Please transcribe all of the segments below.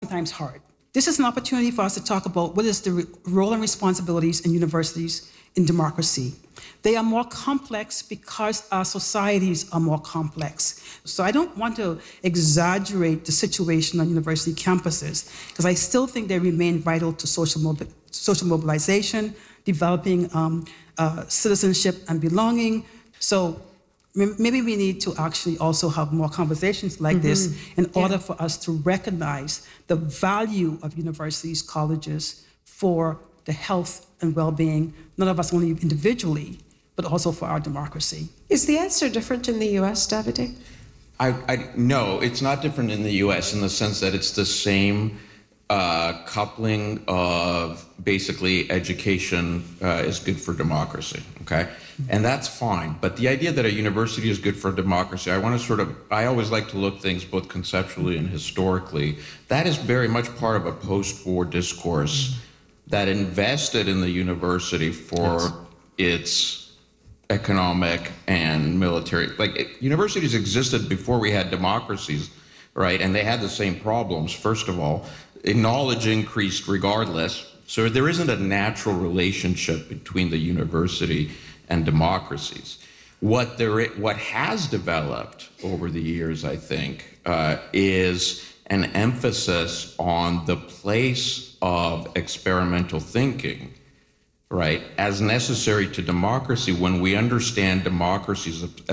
sometimes hard. This is an opportunity for us to talk about what is the role and responsibilities in universities in democracy. They are more complex because our societies are more complex. So I don't want to exaggerate the situation on university campuses, because I still think they remain vital to social mobilization, developing citizenship and belonging. So maybe we need to actually also have more conversations like this in order for us to recognize the value of universities, colleges for the health and well-being, not of us only individually, but also for our democracy. Is the answer different in the U.S., Davide? No, it's not different in the U.S. in the sense that it's the same coupling of basically education is good for democracy, okay? And that's fine. But the idea that a university is good for democracy, I always like to look things both conceptually and historically. That is very much part of a post-war discourse that invested in the university for its economic and military. Universities existed before we had democracies, right? And they had the same problems. First of all, knowledge increased regardless. So there isn't a natural relationship between the university and democracies. What has developed over the years, I think, is an emphasis on the place of experimental thinking, right, as necessary to democracy when we understand democracy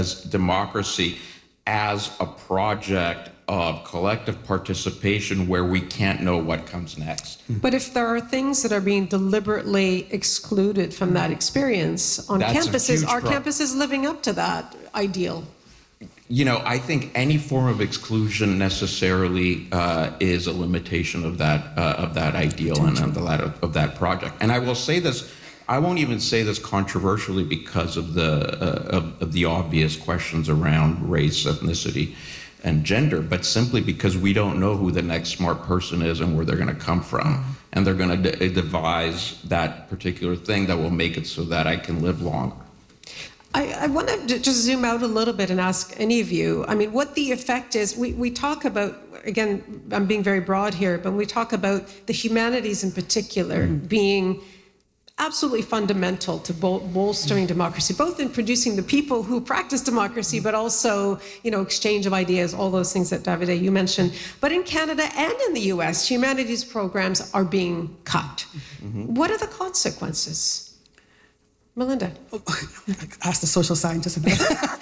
as a project of collective participation where we can't know what comes next. But if there are things that are being deliberately excluded from that experience on campuses, are campuses living up to that ideal? I think any form of exclusion necessarily is a limitation of that ideal and of that project. And I will say this, I won't even say this controversially because of the obvious questions around race, ethnicity, and gender, but simply because we don't know who the next smart person is and where they're going to come from. And they're going to devise that particular thing that will make it so that I can live longer. I want to just zoom out a little bit and ask any of you, what the effect is. We talk about, again, I'm being very broad here, but we talk about the humanities in particular being absolutely fundamental to bolstering democracy, both in producing the people who practice democracy, but also, exchange of ideas, all those things that Davide, you mentioned. But in Canada and in the US, humanities programs are being cut. What are the consequences? Melinda. Ask the social scientist about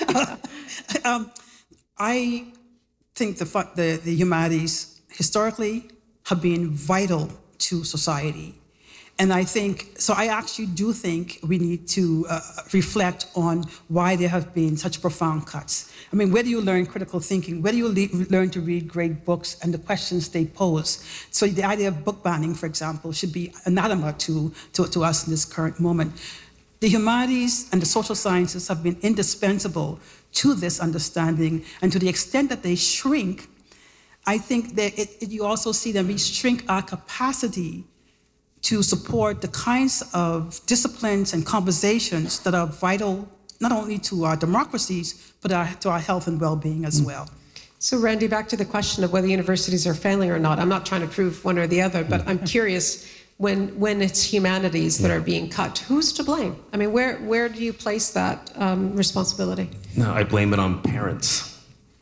it. I think the humanities historically have been vital to society. And I actually do think we need to reflect on why there have been such profound cuts. Where do you learn critical thinking? Where do you learn to read great books and the questions they pose? So the idea of book banning, for example, should be anathema to us in this current moment. The humanities and the social sciences have been indispensable to this understanding, and to the extent that they shrink, I think that you also see them shrink our capacity to support the kinds of disciplines and conversations that are vital not only to our democracies, but to our health and well-being as well. So Randy, back to the question of whether universities are failing or not. I'm not trying to prove one or the other, but I'm curious, when it's humanities that are being cut, who's to blame? Where do you place that responsibility? No, I blame it on parents.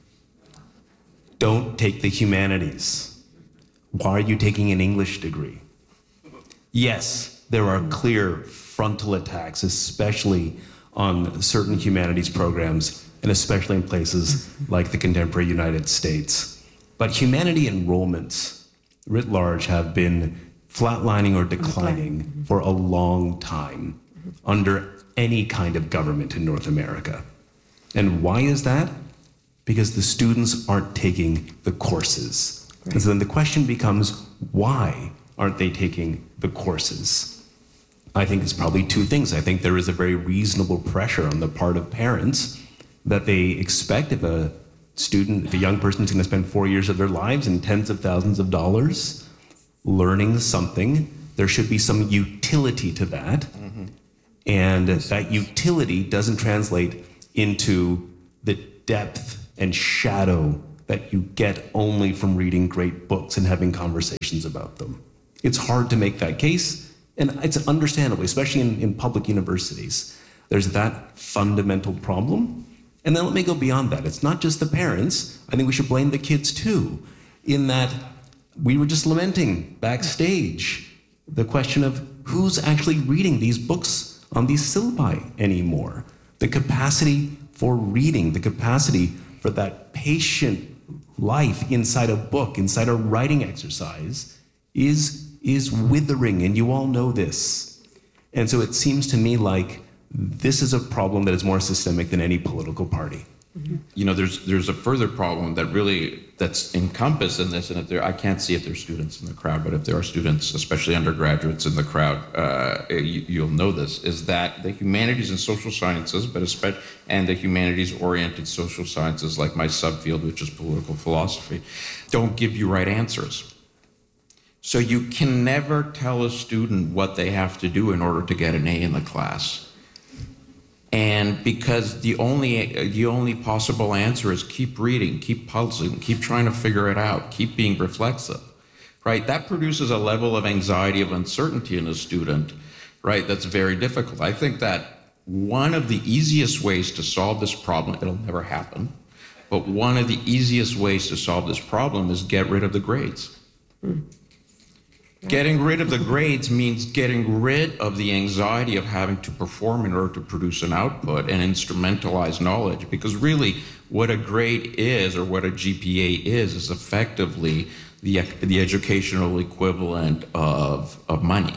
Don't take the humanities. Why are you taking an English degree? Yes, there are clear frontal attacks, especially on certain humanities programs, and especially in places like the contemporary United States. But humanity enrollments, writ large, have been flatlining or declining for a long time under any kind of government in North America. And why is that? Because the students aren't taking the courses. Right. And so then the question becomes, why aren't they taking the courses? I think it's probably two things. I think there is a very reasonable pressure on the part of parents that they expect if a young person is going to spend 4 years of their lives and tens of thousands of dollars learning something, there should be some utility to that. Mm-hmm. And that utility doesn't translate into the depth and shadow that you get only from reading great books and having conversations about them. It's hard to make that case, and it's understandable, especially in public universities. There's that fundamental problem. And then let me go beyond that. It's not just the parents. I think we should blame the kids too, in that we were just lamenting backstage the question of who's actually reading these books on these syllabi anymore. The capacity for reading, the capacity for that patient life inside a book, inside a writing exercise, is withering, and you all know this. And so it seems to me like this is a problem that is more systemic than any political party. You know, there's a further problem that's encompassed in this, and if I can't see if there's students in the crowd, but if there are students, especially undergraduates in the crowd, you'll know this, is that the humanities and social sciences, and the humanities-oriented social sciences, like my subfield, which is political philosophy, don't give you right answers. So you can never tell a student what they have to do in order to get an A in the class. And because the only possible answer is keep reading, keep puzzling, keep trying to figure it out, keep being reflexive, right? That produces a level of anxiety, of uncertainty in a student, right? That's very difficult. I think that one of the easiest ways to solve this problem, it'll never happen, but one of the easiest ways to solve this problem is get rid of the grades. Getting rid of the grades means getting rid of the anxiety of having to perform in order to produce an output and instrumentalize knowledge. Because really, what a grade is, or what a GPA is effectively the educational equivalent of money,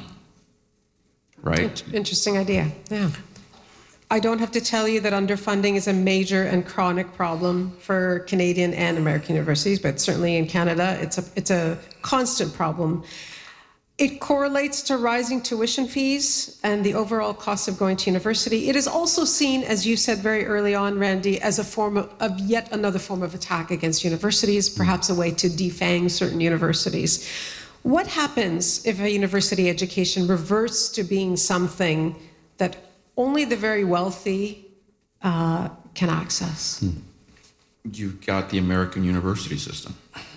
right? Interesting idea, yeah. I don't have to tell you that underfunding is a major and chronic problem for Canadian and American universities, but certainly in Canada, it's a constant problem. It correlates to rising tuition fees and the overall cost of going to university. It is also seen, as you said very early on, Randy, as a form of yet another form of attack against universities, perhaps a way to defang certain universities. What happens if a university education reverts to being something that only the very wealthy can access? You've got the American university system.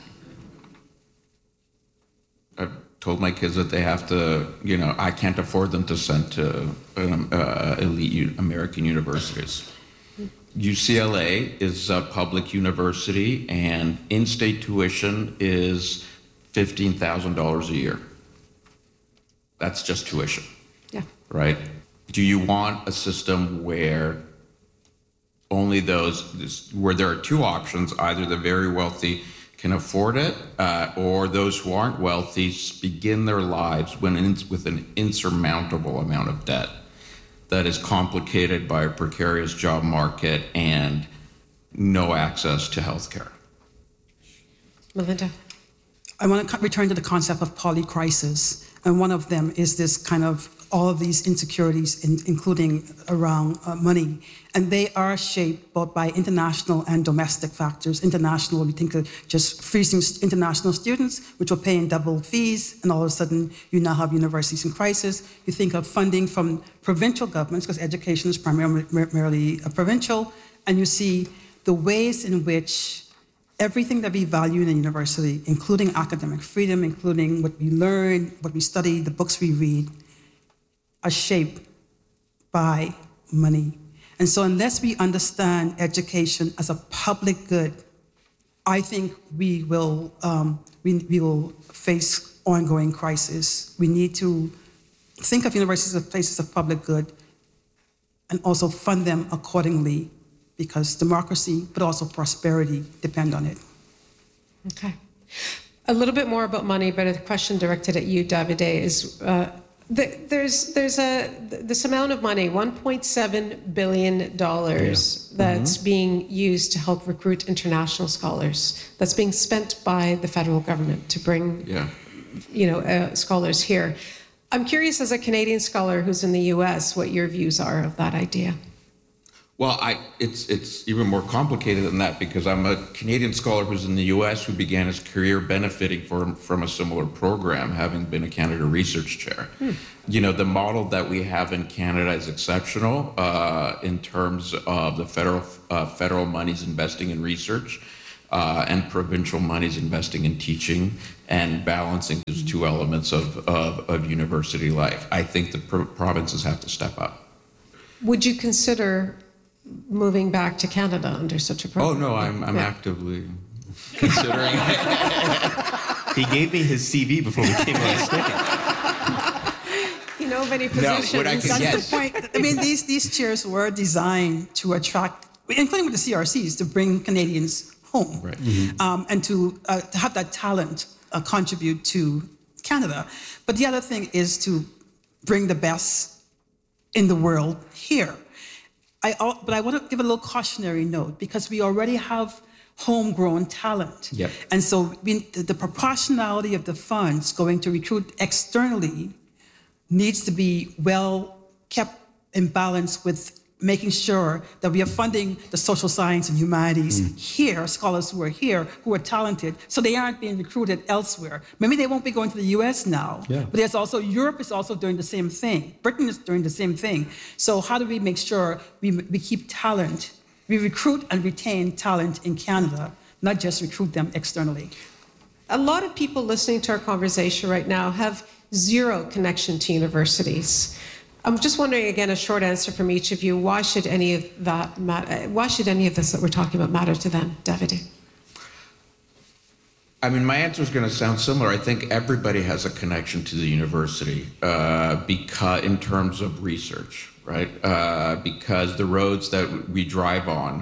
I've told my kids that they have to, I can't afford them to send to elite American universities. UCLA is a public university, and in-state tuition is $15,000 a year. That's just tuition. Yeah. Right? Do you want a system where only where there are two options, either the very wealthy can afford it, or those who aren't wealthy begin their lives with an insurmountable amount of debt that is complicated by a precarious job market and no access to healthcare? Melinda? I want to return to the concept of polycrisis, and one of them is this kind of all of these insecurities, including around money, and they are shaped both by international and domestic factors. International, we think of just freezing international students, which will pay in double fees, and all of a sudden you now have universities in crisis. You think of funding from provincial governments, because education is primarily provincial, and you see the ways in which everything that we value in a university, including academic freedom, including what we learn, what we study, the books we read, are shaped by money. And so unless we understand education as a public good, I think we will face ongoing crisis. We need to think of universities as places of public good and also fund them accordingly, because democracy, but also prosperity, depend on it. Okay. A little bit more about money, but a question directed at you, Davide, is there's this amount of money, $1.7 billion, that's being used to help recruit international scholars. That's being spent by the federal government to bring, scholars here. I'm curious, as a Canadian scholar who's in the U.S., what your views are of that idea. Well, it's even more complicated than that, because I'm a Canadian scholar who's in the U.S. who began his career benefiting from a similar program, having been a Canada Research Chair. The model that we have in Canada is exceptional in terms of the federal monies investing in research. and provincial monies investing in teaching and balancing those two elements of university life. I think the provinces have to step up. Would you consider moving back to Canada under such a program? Oh, no, I'm actively considering it. He gave me his CV before we came on stage. You know of any positions? what I could That's Yes. the point. I mean, these chairs were designed to attract, including with the CRCs, to bring Canadians home, Right. and to have that talent contribute to Canada. But the other thing is to bring the best in the world here. But I want to give a little cautionary note, because we already have homegrown talent. Yep. And so the proportionality of the funds going to recruit externally needs to be well kept in balance with making sure that we are funding the social science and humanities here, scholars who are here, who are talented, so they aren't being recruited elsewhere. Maybe they won't be going to the US now, but there's also, Europe is also doing the same thing. Britain is doing the same thing. So how do we make sure we keep talent, we recruit and retain talent in Canada, not just recruit them externally? A lot of people listening to our conversation right now have zero connection to universities. I'm just wondering, again, a short answer from each of you. Why should any of that why should any of this that we're talking about matter to them? Davide? I mean, my answer is going to sound similar. I think everybody has a connection to the university because, in terms of research, right? Because the roads that we drive on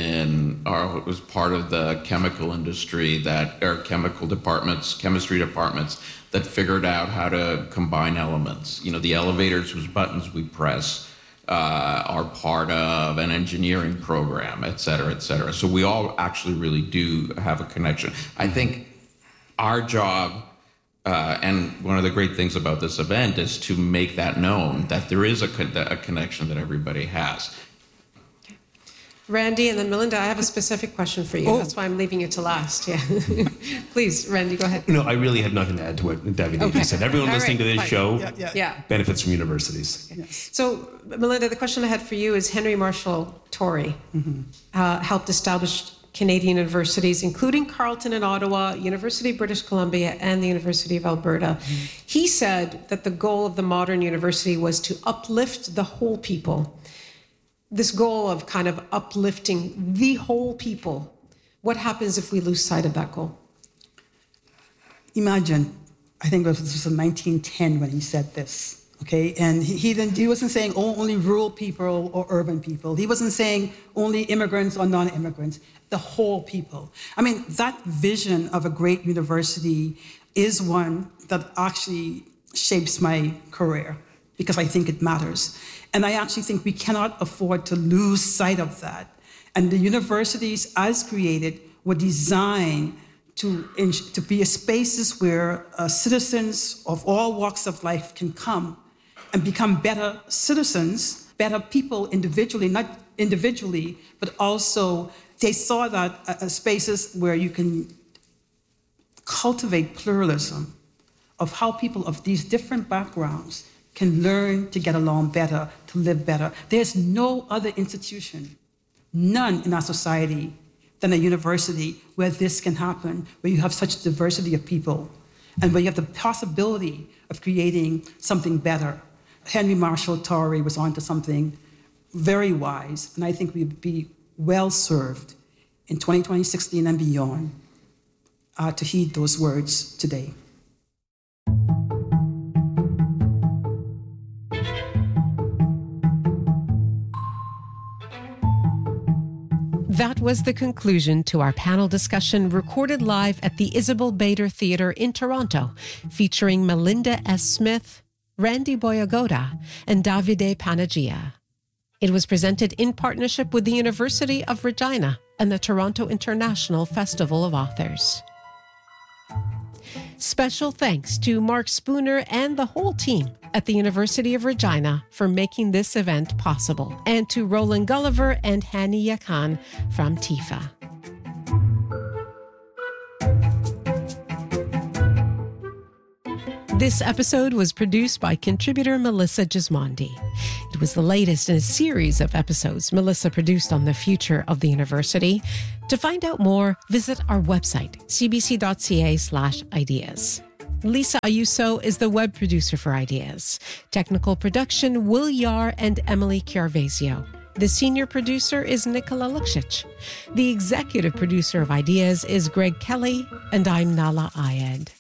was part of the chemical industry chemistry departments that figured out how to combine elements. You know, the elevators whose buttons we press are part of an engineering program, et cetera, et cetera. So we all actually really do have a connection. I think our job, and one of the great things about this event, is to make that known, that there is a connection that everybody has. Randy and then Melinda, I have a specific question for you. That's why I'm leaving you to last. Yeah. Please, Randy, go ahead. No, I really have nothing to add to what Davide just said. Everyone All listening to right, this fine. show Yeah. benefits from universities. So, Melinda, the question I had for you is Henry Marshall Tory helped establish Canadian universities, including Carleton in Ottawa, University of British Columbia, and the University of Alberta. He said that the goal of the modern university was to uplift the whole people. This goal of kind of uplifting the whole people, what happens if we lose sight of that goal? Imagine, I think this was in 1910 when he said this, okay? And he wasn't saying only rural people or urban people. He wasn't saying only immigrants or non-immigrants, the whole people. I mean, that vision of a great university is one that actually shapes my career, because I think it matters. And I actually think we cannot afford to lose sight of that. And the universities, as created, were designed to be spaces where citizens of all walks of life can come and become better citizens, better people individually, not individually, but also they saw that spaces where you can cultivate pluralism of how people of these different backgrounds can learn to get along better, to live better. There's no other institution, none in our society, than a university where this can happen, where you have such diversity of people, and where you have the possibility of creating something better. Henry Marshall Tory was onto something very wise, and I think we'd be well served in 2016 and beyond to heed those words today. That was the conclusion to our panel discussion recorded live at the Isabel Bader Theatre in Toronto, featuring Melinda S. Smith, Randy Boyagoda, and Davide Panagia. It was presented in partnership with the University of Regina and the Toronto International Festival of Authors. Special thanks to Mark Spooner and the whole team at the University of Regina for making this event possible, and to Roland Gulliver and Hani Yakan from TIFA. This episode was produced by contributor Melissa Gismondi. It was the latest in a series of episodes Melissa produced on the future of the university. To find out more, visit our website, cbc.ca/ideas. Lisa Ayuso is the web producer for Ideas. Technical production, Will Yar and Emily Chiarvesio. The senior producer is Nicola Luksic. The executive producer of Ideas is Greg Kelly, and I'm Nala Ayed.